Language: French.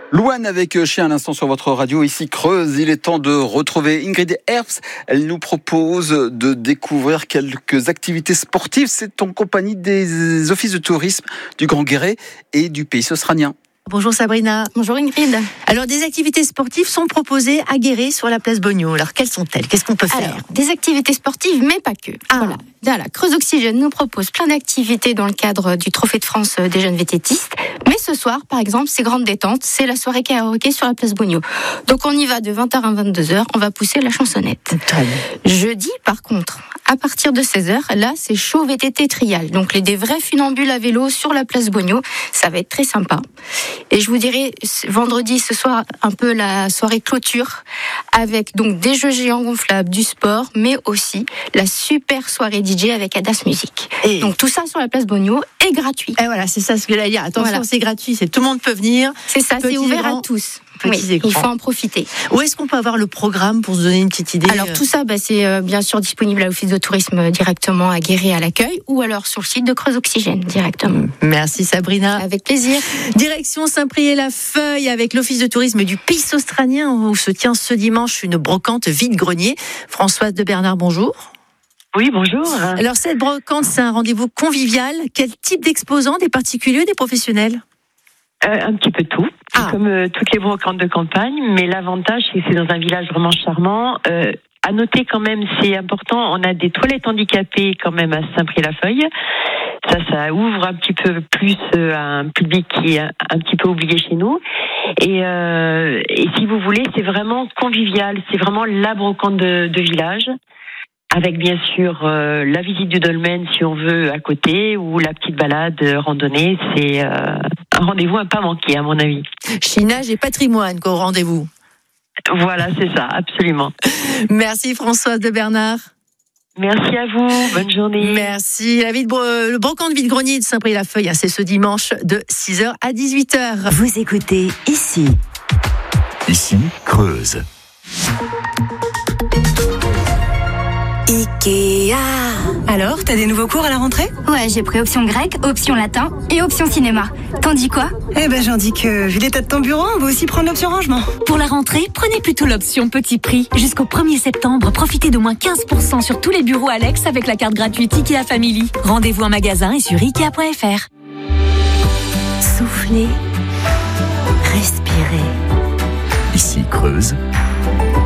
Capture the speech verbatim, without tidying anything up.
Louane avec Chien à l'instant sur votre radio, ici Creuse. Il est temps de retrouver Ingrid Herbst. Elle nous propose de découvrir quelques activités sportives. C'est en compagnie des offices de tourisme du Grand Guéret et du Pays australien. Bonjour Sabrina. Bonjour Ingrid. Alors des activités sportives sont proposées à Guéret sur la place Bogno. Alors quelles sont-elles ? Qu'est-ce qu'on peut faire ? Alors, des activités sportives, mais pas que. Ah. Voilà. Voilà. Creuse Oxygène nous propose plein d'activités dans le cadre du Trophée de France des jeunes vététistes. Mais ce soir, par exemple, c'est grande détente, c'est la soirée karaoké sur la place Bogno. Donc on y va de vingt heures à vingt-deux heures, on va pousser la chansonnette. Très bien. Jeudi, par contre, à partir de seize heures, là, c'est show V T T trial. Donc les des vrais funambules à vélo sur la place Bogno. Ça va être très sympa. Et je vous dirai, vendredi, ce soir, un peu la soirée clôture, avec donc des jeux géants gonflables, du sport, mais aussi la super soirée D J avec Adas Music. Et Donc tout ça sur la place Bogno est gratuit. Et voilà, c'est ça ce que j'allais dire. Attention, Voilà. C'est gratuit, c'est tout le monde peut venir. C'est ça, Petits c'est ouvert écrans, à tous. petits Oui, écrans. il faut en profiter. Où est-ce qu'on peut avoir le programme pour se donner une petite idée ? Alors tout ça, bah, c'est euh, bien sûr disponible à l'office de tourisme euh, directement à Guéret à l'accueil, ou alors sur le site de Creuse Oxygène directement. Merci Sabrina. Avec plaisir. Direction Saint-Priest-la-Feuille avec l'office de tourisme du Pays australien où se tient ce dimanche une brocante vide-grenier. Françoise de Bernard, bonjour. Oui, bonjour. Alors cette brocante, c'est un rendez-vous convivial. Quel type d'exposants, des particuliers, des professionnels ? Euh, un petit peu tout, Ah. comme euh, toutes les brocantes de campagne, mais l'avantage, c'est que c'est dans un village vraiment charmant. Euh, à noter quand même, c'est important, on a des toilettes handicapées quand même à Saint-Priest-la-Feuille. Ça, ça ouvre un petit peu plus euh, à un public qui est un, un petit peu oublié chez nous. Et, euh, et si vous voulez, c'est vraiment convivial, c'est vraiment la brocante de, de village. Avec bien sûr euh, la visite du dolmen si on veut à côté ou la petite balade euh, randonnée, c'est euh, un rendez-vous à pas manquer à mon avis. Chinage et patrimoine qu'au rendez-vous. Voilà, c'est ça, absolument. Merci Françoise de Bernard. Merci à vous, bonne journée. Merci. La vide, le brocante vide-grenier de Saint-Priest-la-Feuille, c'est ce dimanche de six heures à dix-huit heures. Vous écoutez ici. Ici, Creuse. Ikea. Alors, t'as des nouveaux cours à la rentrée ? Ouais, j'ai pris option grec, option latin et option cinéma. T'en dis quoi ? Eh ben, j'en dis que, vu l'état de ton bureau, on va aussi prendre l'option rangement. Pour la rentrée, prenez plutôt l'option petit prix. Jusqu'au premier septembre, profitez d'au moins quinze pour cent sur tous les bureaux Alex avec la carte gratuite Ikea Family. Rendez-vous en magasin et sur ikea point f r. Soufflez. Respirez. Ici, Creuse.